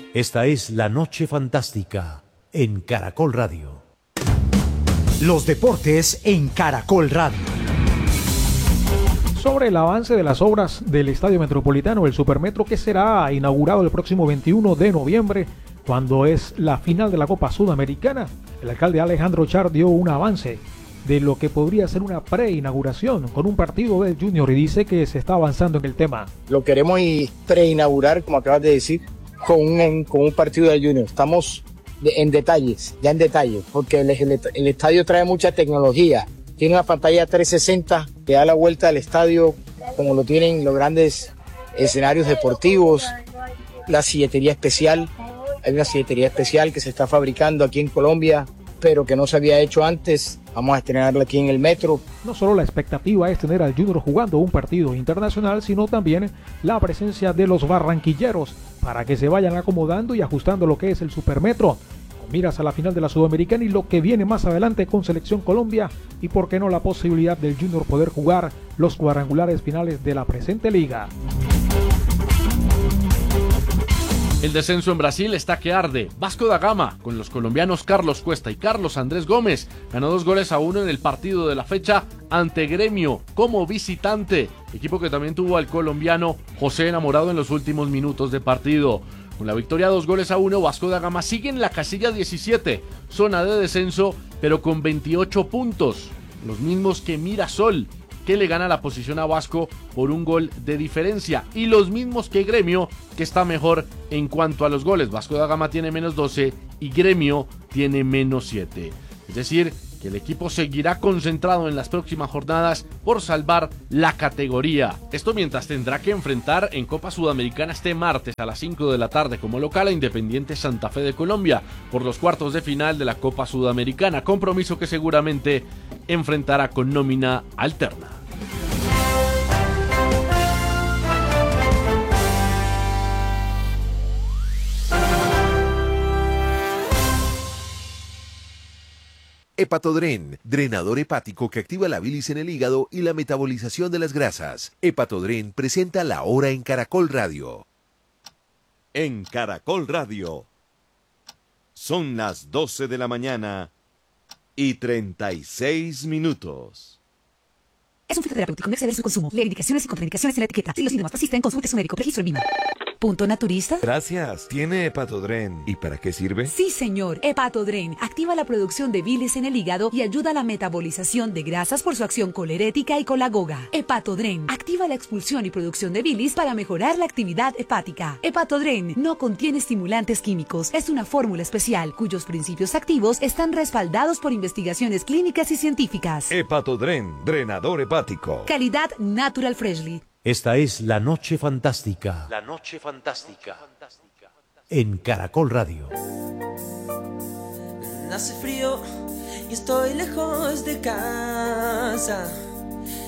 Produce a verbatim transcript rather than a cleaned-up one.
Esta es La Noche Fantástica en Caracol Radio. Los deportes en Caracol Radio. Sobre el avance de las obras del Estadio Metropolitano, el Supermetro, que será inaugurado el próximo veintiuno de noviembre, cuando es la final de la Copa Sudamericana, el alcalde Alejandro Char dio un avance de lo que podría ser una preinauguración con un partido del Junior y dice que se está avanzando en el tema. Lo queremos preinaugurar, como acabas de decir, con un, con un partido del Junior. Estamos de, en detalles, ya en detalles, porque el, el, el estadio trae mucha tecnología. Tiene una pantalla trescientos sesenta que da la vuelta al estadio, como lo tienen los grandes escenarios deportivos, la silletería especial. Hay una silletería especial que se está fabricando aquí en Colombia, pero que no se había hecho antes. Vamos a estrenarla aquí en el Metro. No solo la expectativa es tener al Junior jugando un partido internacional, sino también la presencia de los barranquilleros para que se vayan acomodando y ajustando lo que es el Supermetro. Con miras a la final de la Sudamericana y lo que viene más adelante con Selección Colombia y por qué no la posibilidad del Junior poder jugar los cuadrangulares finales de la presente liga. El descenso en Brasil está que arde. Vasco da Gama, con los colombianos Carlos Cuesta y Carlos Andrés Gómez, ganó dos goles a uno en el partido de la fecha ante Gremio como visitante, equipo que también tuvo al colombiano José Enamorado en los últimos minutos de partido. Con la victoria dos goles a uno, Vasco da Gama sigue en la casilla diecisiete, zona de descenso, pero con veintiocho puntos, los mismos que Mirasol, que le gana la posición a Vasco por un gol de diferencia, y los mismos que Gremio, que está mejor en cuanto a los goles. Vasco da Gama tiene menos doce y Gremio tiene menos siete. Es decir, que el equipo seguirá concentrado en las próximas jornadas por salvar la categoría. Esto mientras tendrá que enfrentar en Copa Sudamericana este martes a las cinco de la tarde como local a Independiente Santa Fe de Colombia por los cuartos de final de la Copa Sudamericana, compromiso que seguramente enfrentará con nómina alterna. Hepatodren, drenador hepático que activa la bilis en el hígado y la metabolización de las grasas. Hepatodren presenta La Hora en Caracol Radio. En Caracol Radio. Son las doce de la mañana y treinta y seis minutos. Es un fitoterapéutico, no exceder su consumo. Lee indicaciones y contraindicaciones en la etiqueta. Si los síntomas persisten, consulte a su médico. Registro en Lima. ¿Punto naturista? Gracias. ¿Tiene Hepatodren? ¿Y para qué sirve? Sí, señor. Hepatodren activa la producción de bilis en el hígado y ayuda a la metabolización de grasas por su acción colerética y colagoga. Hepatodren activa la expulsión y producción de bilis para mejorar la actividad hepática. Hepatodren no contiene estimulantes químicos. Es una fórmula especial cuyos principios activos están respaldados por investigaciones clínicas y científicas. Hepatodren, drenador hepático. Calidad Natural Freshly. Esta es La Noche Fantástica. La Noche Fantástica. En Caracol Radio. Hace frío y estoy lejos de casa.